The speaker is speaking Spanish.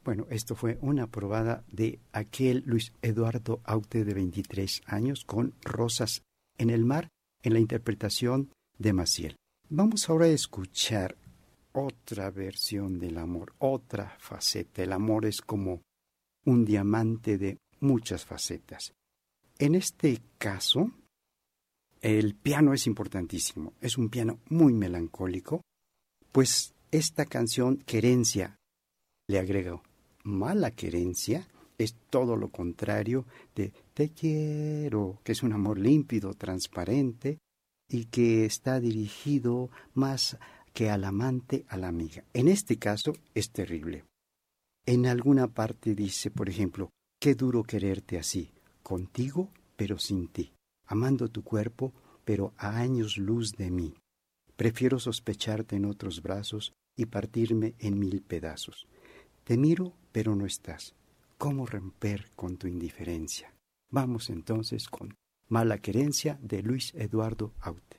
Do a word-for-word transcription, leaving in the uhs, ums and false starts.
Bueno, esto fue una probada de aquel Luis Eduardo Aute de veintitrés años con Rosas en el mar en la interpretación de Maciel. Vamos ahora a escuchar otra versión del amor, otra faceta. El amor es como un diamante de muchas facetas. En este caso, el piano es importantísimo. Es un piano muy melancólico, pues esta canción, Querencia, le agrego mala querencia, es todo lo contrario de te quiero, que es un amor límpido, transparente y que está dirigido más que al amante, a la amiga. En este caso es terrible. En alguna parte dice, por ejemplo, qué duro quererte así, contigo pero sin ti, amando tu cuerpo pero a años luz de mí. Prefiero sospecharte en otros brazos y partirme en mil pedazos. Te miro, pero no estás. ¿Cómo romper con tu indiferencia? Vamos entonces con Mala querencia de Luis Eduardo Aute.